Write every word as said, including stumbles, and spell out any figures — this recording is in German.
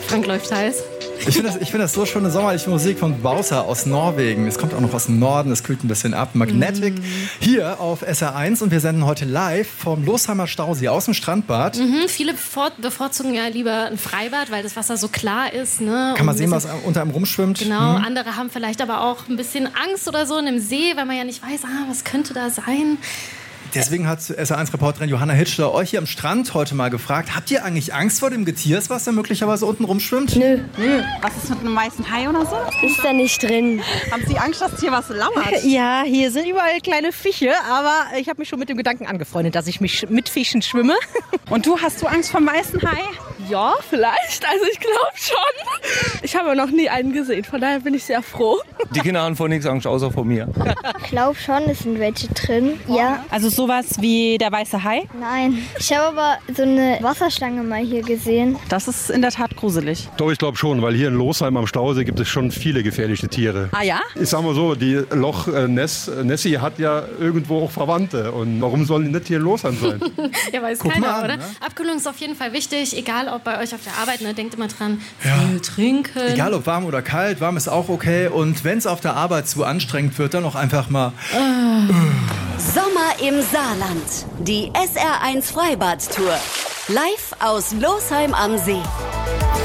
Frank läuft heiß. Ich finde das, ich find das so schöne sommerliche Musik von Bowser aus Norwegen. Es kommt auch noch aus dem Norden, es kühlt ein bisschen ab. Magnetic mm. hier auf S R eins und wir senden heute live vom Losheimer Stausee aus dem Strandbad. Mhm, viele bevorzugen ja lieber ein Freibad, weil das Wasser so klar ist. Ne? Kann man sehen, was unter einem rumschwimmt. Genau, hm. andere haben vielleicht aber auch ein bisschen Angst oder so in dem See, weil man ja nicht weiß, ah, was könnte da sein. Deswegen hat S R eins-Reporterin Johanna Hitschler euch hier am Strand heute mal gefragt, habt ihr eigentlich Angst vor dem Getiers, was da möglicherweise unten rumschwimmt? Nö. Nö. Was ist mit einem weißen Hai oder so? Ist da nicht drin. Haben Sie Angst, dass hier was lauert? Ja, hier sind überall kleine Fische, aber ich habe mich schon mit dem Gedanken angefreundet, dass ich mich mit Fischen schwimme. Und du, hast du Angst vor dem weißen Hai? Ja, vielleicht. Also ich glaube schon. Ich habe noch nie einen gesehen, von daher bin ich sehr froh. Die Kinder haben vor nichts Angst, außer vor mir. Ich glaube schon, es sind welche drin. Ja. Also sowas wie der weiße Hai? Nein. Ich habe aber so eine Wasserschlange mal hier gesehen. Das ist in der Tat gruselig. Doch, ich glaube schon, weil hier in Losheim am Stausee gibt es schon viele gefährliche Tiere. Ah ja? Ich sag mal so, die Loch äh, Ness, Nessie hat ja irgendwo auch Verwandte. Und warum sollen die nicht hier in Losheim sein? Ja, weiß Guck keiner, mal an, oder? ne? Abkühlung ist auf jeden Fall wichtig, egal ob bei euch auf der Arbeit, ne? Denkt immer dran, Ja. viel trinken. Egal ob warm oder kalt, warm ist auch okay. Und wenn es auf der Arbeit zu anstrengend wird, dann auch einfach mal... Sommer im Saarland. Die S R eins Freibad-Tour. Live aus Losheim am See.